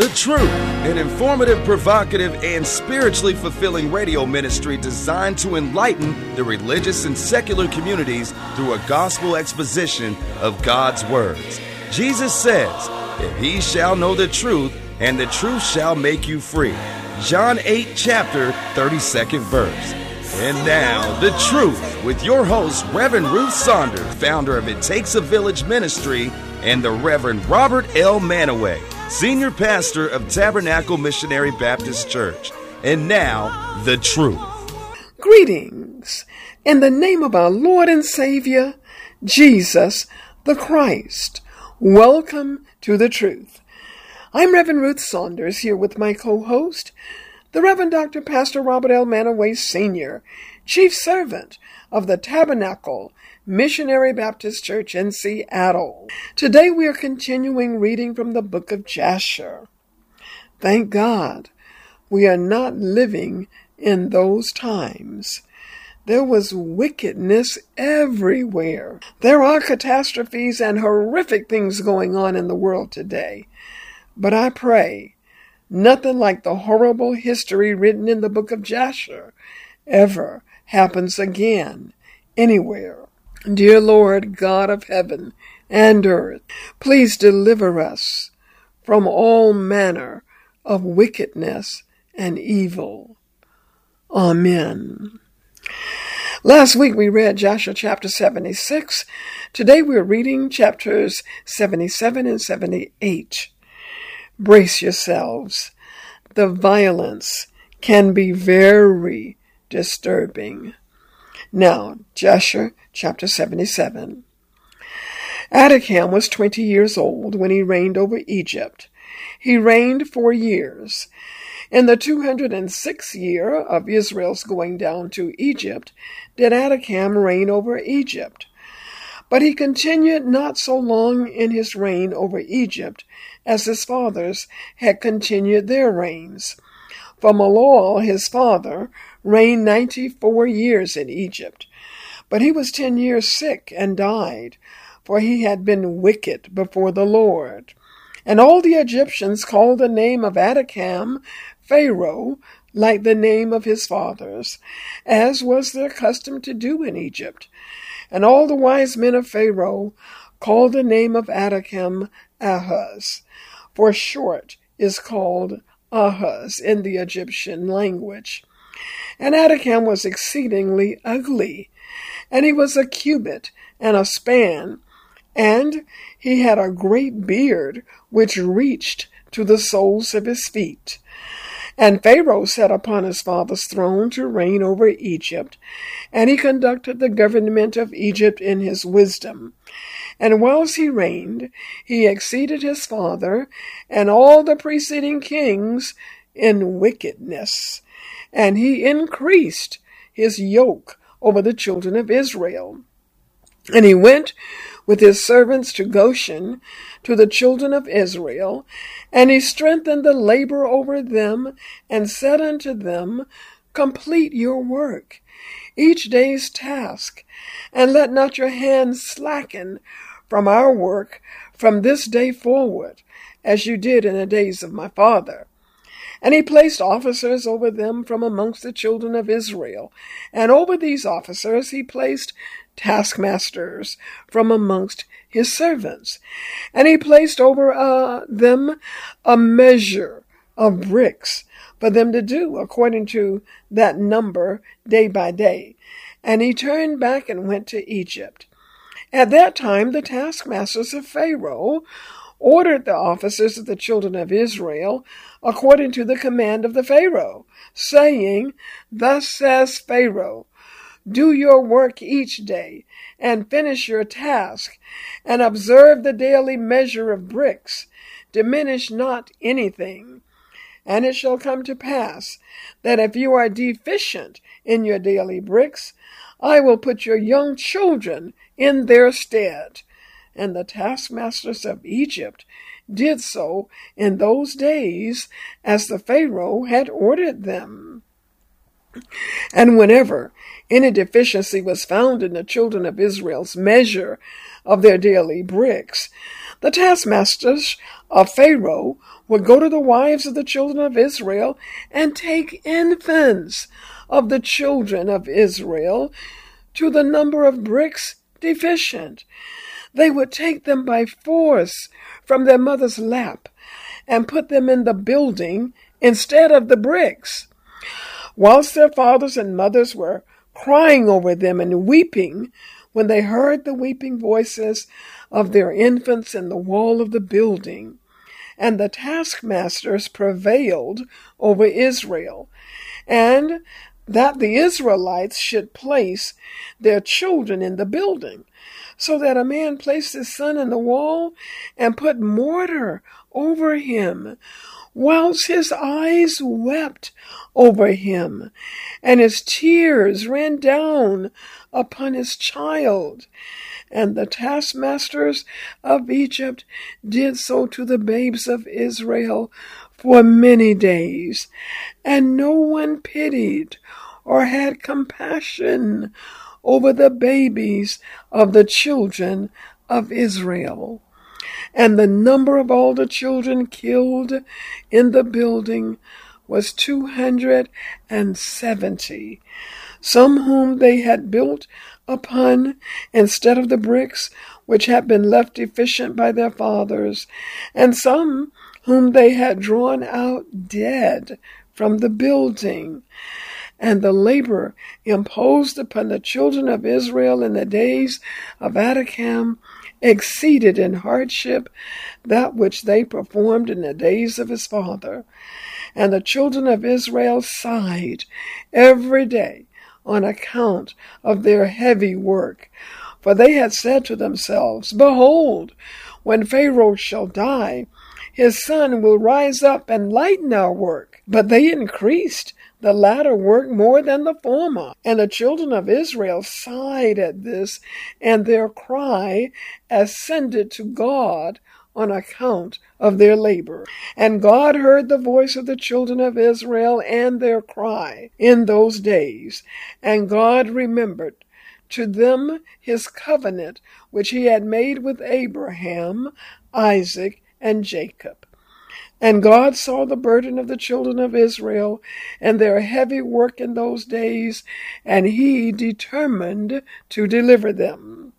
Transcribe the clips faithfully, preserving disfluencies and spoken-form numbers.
The Truth, an informative, provocative, and spiritually fulfilling radio ministry designed to enlighten the religious and secular communities through a gospel exposition of God's words. Jesus says, "If ye shall know the truth, and the truth shall make you free." John eight, chapter thirty-second verse. And now, The Truth, with your host, Reverend Ruth Saunders, founder of It Takes a Village Ministry, and the Reverend Robert L. Manaway, senior pastor of Tabernacle Missionary Baptist Church. And now, The Truth. Greetings, in the name of our Lord and Savior, Jesus the Christ. Welcome to The Truth. I'm Reverend Ruth Saunders, here with my co-host, the Reverend Doctor Pastor Robert L. Manaway, Senior, Chief Servant of the Tabernacle Missionary Baptist Church in Seattle. Today we are continuing reading from the book of Jasher. Thank God we are not living in those times. There was wickedness everywhere. There are catastrophes and horrific things going on in the world today. But I pray nothing like the horrible history written in the book of Jasher ever happens again, anywhere. Dear Lord, God of heaven and earth, please deliver us from all manner of wickedness and evil. Amen. Last week we read Jasher chapter seventy-six. Today we're reading chapters seventy-seven and seventy-eight. Brace yourselves. The violence can be very disturbing. Now, Jasher chapter seventy-seven. Adikam was twenty years old when he reigned over Egypt. He reigned four years. In the two hundred sixth year of Israel's going down to Egypt, did Adikam reign over Egypt. But he continued not so long in his reign over Egypt as his fathers had continued their reigns. For Malol, his father, reigned ninety-four years in Egypt. But he was ten years sick and died, for he had been wicked before the Lord. And all the Egyptians called the name of Adikam Pharaoh, like the name of his fathers, as was their custom to do in Egypt. And all the wise men of Pharaoh called the name of Adikam Ahaz, for short is called Ahaz in the Egyptian language. And Adikam was exceedingly ugly, and he was a cubit and a span, and he had a great beard which reached to the soles of his feet. And Pharaoh sat upon his father's throne to reign over Egypt, and he conducted the government of Egypt in his wisdom. And whilst he reigned, he exceeded his father and all the preceding kings in wickedness, and he increased his yoke over the children of Israel. And he went with his servants to Goshen, to the children of Israel, and he strengthened the labor over them, and said unto them, Complete your work, each day's task, and let not your hands slacken from our work from this day forward, as you did in the days of my father. And he placed officers over them from amongst the children of Israel, and over these officers he placed taskmasters from amongst his servants. And he placed over uh, them a measure of bricks for them to do according to that number day by day. And he turned back and went to Egypt. At that time the taskmasters of Pharaoh ordered the officers of the children of Israel according to the command of the Pharaoh, saying, Thus says Pharaoh, Do your work each day, and finish your task, and observe the daily measure of bricks. Diminish not anything. And it shall come to pass that if you are deficient in your daily bricks, I will put your young children in their stead. And the taskmasters of Egypt did so in those days as the Pharaoh had ordered them. And whenever any deficiency was found in the children of Israel's measure of their daily bricks, The taskmasters of Pharaoh would go to the wives of the children of Israel and take infants of the children of Israel to the number of bricks deficient. They would take them by force from their mother's lap and put them in the building instead of the bricks. Whilst their fathers and mothers were crying over them and weeping, when they heard the weeping voices of their infants in the wall of the building, and the taskmasters prevailed over Israel, and that the Israelites should place their children in the building, so that a man placed his son in the wall and put mortar over him, whilst his eyes wept over him, and his tears ran down upon his child. And the taskmasters of Egypt did so to the babes of Israel for many days, and no one pitied or had compassion over the babies of the children of Israel. And the number of all the children killed in the building was two hundred seventy, some whom they had built upon instead of the bricks which had been left deficient by their fathers, and some whom they had drawn out dead from the building. And the labor imposed upon the children of Israel in the days of Adikam exceeded in hardship that which they performed in the days of his father. And the children of Israel sighed every day on account of their heavy work. For they had said to themselves, Behold, when Pharaoh shall die, his son will rise up and lighten our work. But they increased the latter work more than the former. And the children of Israel sighed at this, and their cry ascended to God on account of their labor. And God heard the voice of the children of Israel and their cry in those days. And God remembered to them his covenant, which he had made with Abraham, Isaac, and Jacob. And God saw the burden of the children of Israel and their heavy work in those days, and he determined to deliver them.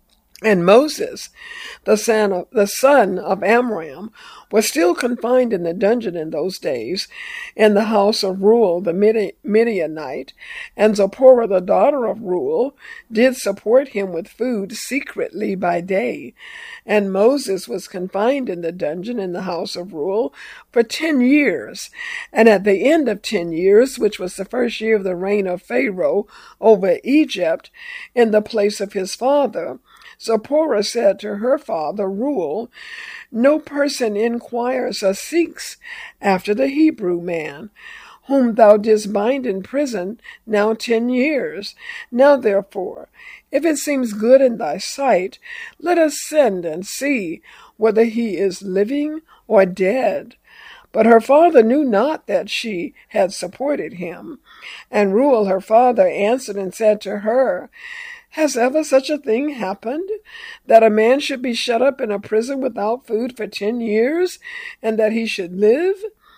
And Moses, the son of, the son of Amram, was still confined in the dungeon in those days, in the house of Reuel the Midianite, and Zipporah the daughter of Reuel did support him with food secretly by day. And Moses was confined in the dungeon in the house of Reuel for ten years. And at the end of ten years, which was the first year of the reign of Pharaoh over Egypt, in the place of his father, Zipporah said to her father Reuel, No person inquires or seeks after the Hebrew man, whom thou didst bind in prison now ten years. Now therefore, if it seems good in thy sight, let us send and see whether he is living or dead. But her father knew not that she had supported him. And Reuel her father answered and said to her, Has ever such a thing happened, that a man should be shut up in a prison without food for ten years, and that he should live?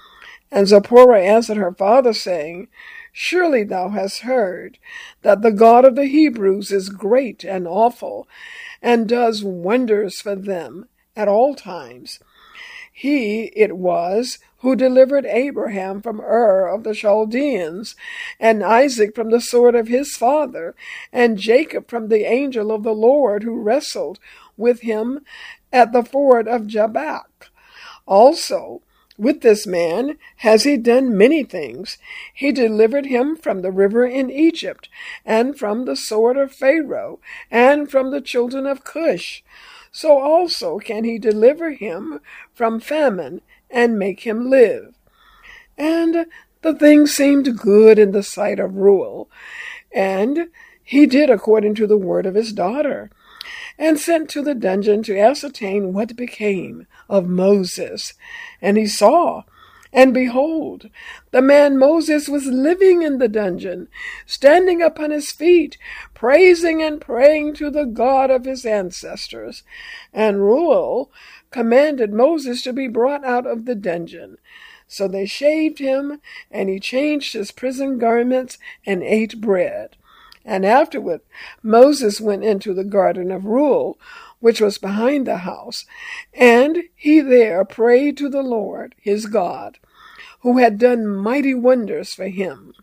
And Zipporah answered her father, saying, Surely thou hast heard that the God of the Hebrews is great and awful, and does wonders for them at all times. He it was who delivered Abraham from Ur of the Chaldeans, and Isaac from the sword of his father, and Jacob from the angel of the Lord who wrestled with him at the ford of Jabbok. Also, with this man has he done many things. He delivered him from the river in Egypt, and from the sword of Pharaoh, and from the children of Cush. So also can he deliver him from famine and make him live. And the thing seemed good in the sight of Reuel, and he did according to the word of his daughter, and sent to the dungeon to ascertain what became of Moses. And he saw, And behold, the man Moses was living in the dungeon, standing upon his feet, praising and praying to the God of his ancestors. And Reuel commanded Moses to be brought out of the dungeon. So they shaved him, and he changed his prison garments and ate bread. And afterward Moses went into the garden of Reuel, which was behind the house, and he there prayed to the Lord his God, who had done mighty wonders for him.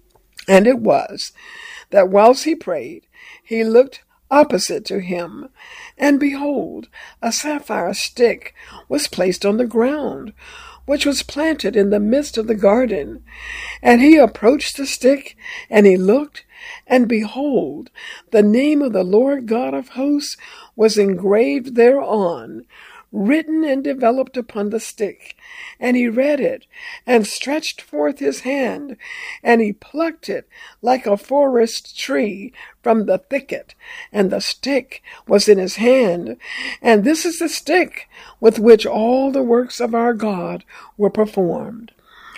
And it was that whilst he prayed, he looked opposite to him, and behold, a sapphire stick was placed on the ground, which was planted in the midst of the garden. And he approached the stick, and he looked, and behold, the name of the Lord God of hosts was engraved thereon, written and developed upon the stick. And he read it, and stretched forth his hand, and he plucked it like a forest tree from the thicket, and the stick was in his hand. And this is the stick with which all the works of our God were performed.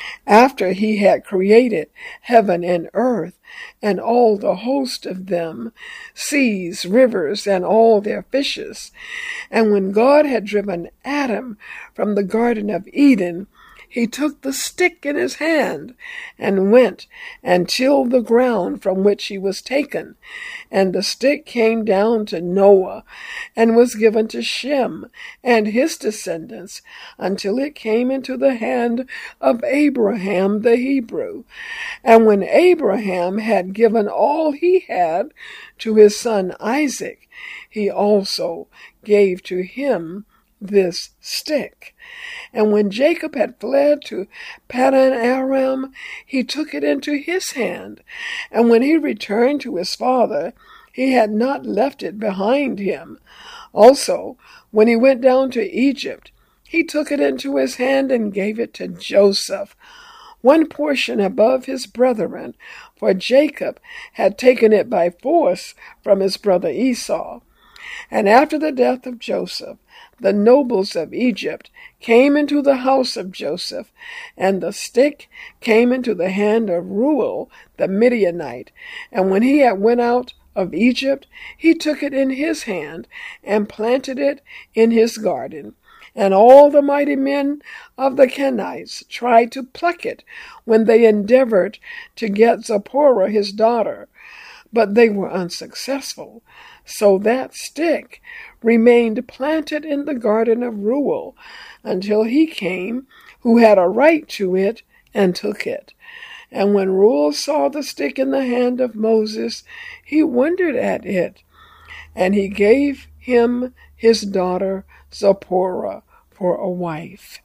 After he had created heaven and earth, and all the host of them, seas, rivers, and all their fishes. And when God had driven Adam from the Garden of Eden, he took the stick in his hand, and went and tilled the ground from which he was taken. And the stick came down to Noah, and was given to Shem and his descendants, until it came into the hand of Abraham the Hebrew. And when Abraham had given all he had to his son Isaac, he also gave to him this stick. And when Jacob had fled to Paddan Aram, he took it into his hand. And when he returned to his father, he had not left it behind him. Also, when he went down to Egypt, he took it into his hand and gave it to Joseph, one portion above his brethren, for Jacob had taken it by force from his brother Esau. And after the death of Joseph, the nobles of Egypt came into the house of Joseph, and the stick came into the hand of Reuel the Midianite. And when he had went out of Egypt, he took it in his hand and planted it in his garden. And all the mighty men of the Kenites tried to pluck it when they endeavored to get Zipporah his daughter, but they were unsuccessful. So that stick remained planted in the garden of Reuel until he came who had a right to it and took it. And when Reuel saw the stick in the hand of Moses, he wondered at it, and he gave him his daughter Zipporah for a wife.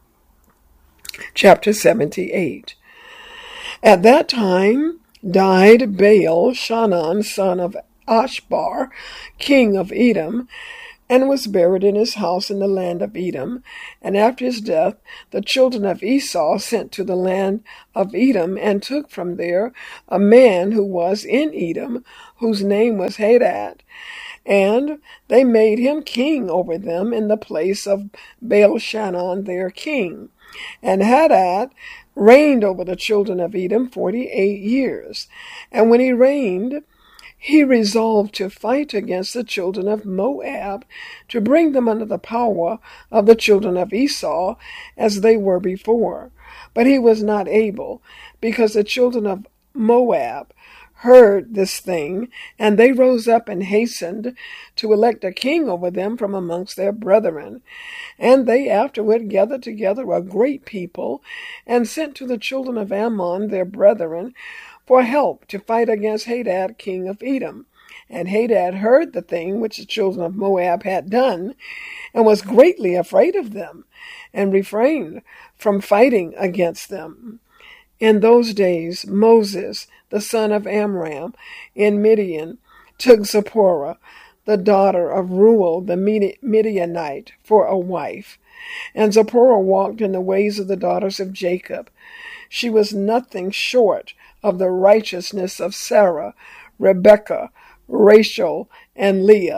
Chapter seventy-eight. At that time died Baal Shannon, son of Ashbar, king of Edom, and was buried in his house in the land of Edom. And after his death, the children of Esau sent to the land of Edom, and took from there a man who was in Edom, whose name was Hadad. And they made him king over them in the place of Baal Shannon their king. And Hadad reigned over the children of Edom forty-eight years. And when he reigned, he resolved to fight against the children of Moab, to bring them under the power of the children of Esau, as they were before. But he was not able, because the children of Moab heard this thing, and they rose up and hastened to elect a king over them from amongst their brethren. And they afterward gathered together a great people, and sent to the children of Ammon their brethren for help to fight against Hadad king of Edom. And Hadad heard the thing which the children of Moab had done, and was greatly afraid of them, and refrained from fighting against them. In those days Moses, the son of Amram, in Midian, took Zipporah, the daughter of Reuel the Midianite, for a wife. And Zipporah walked in the ways of the daughters of Jacob. She was nothing short of the righteousness of Sarah, Rebekah, Rachel, and Leah,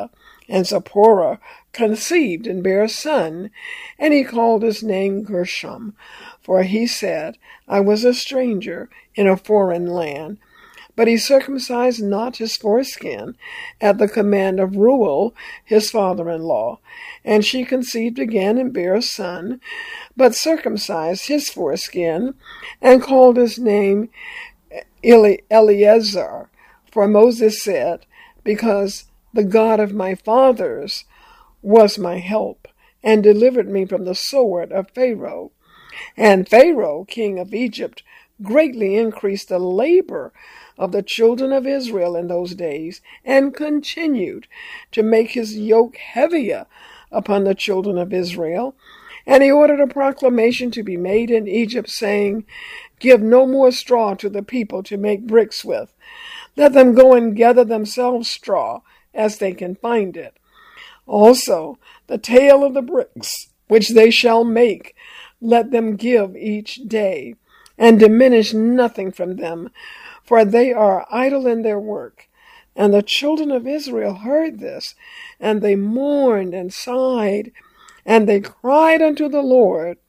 And Zipporah conceived and bare a son, and he called his name Gershom, for he said, I was a stranger in a foreign land. But he circumcised not his foreskin at the command of Reuel, his father-in-law. And she conceived again and bare a son, but circumcised his foreskin, and called his name Eli- Eleazar. For Moses said, because the God of my fathers was my help, and delivered me from the sword of Pharaoh. And Pharaoh, king of Egypt, greatly increased the labor of the children of Israel in those days, and continued to make his yoke heavier upon the children of Israel. And he ordered a proclamation to be made in Egypt, saying, Give no more straw to the people to make bricks with. Let them go and gather themselves straw, as they can find it. Also, the tale of the bricks which they shall make, let them give each day, and diminish nothing from them, for they are idle in their work. And the children of Israel heard this, and they mourned and sighed, and they cried unto the Lord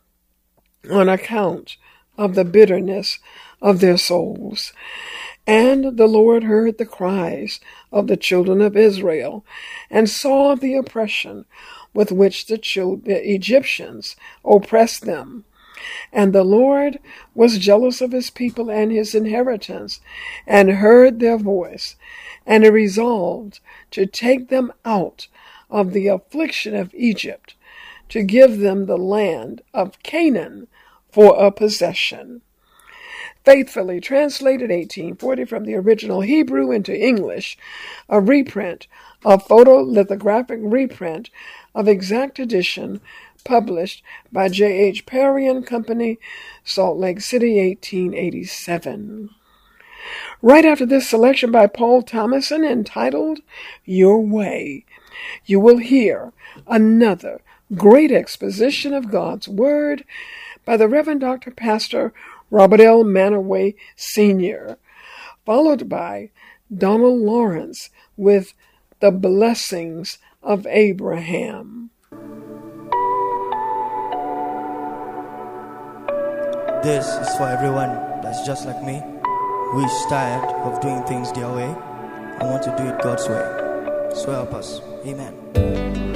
on account of the bitterness of their souls. And the Lord heard the cries of the children of Israel, and saw the oppression with which the, chil- the Egyptians oppressed them. And the Lord was jealous of his people and his inheritance, and heard their voice, and he resolved to take them out of the affliction of Egypt, to give them the land of Canaan for a possession. Faithfully translated eighteen forty from the original Hebrew into English, a reprint, a photolithographic reprint of exact edition, published by J H Perry and Company, Salt Lake City, eighteen eighty-seven. Right after this selection by Paul Thomason entitled Your Way, you will hear another great exposition of God's Word by the Reverend Doctor Pastor Robert L. Manaway, Senior, followed by Donald Lawrence with The Blessings of Abraham. This is for everyone that's just like me, who is tired of doing things their way and want to do it God's way. So help us. Amen.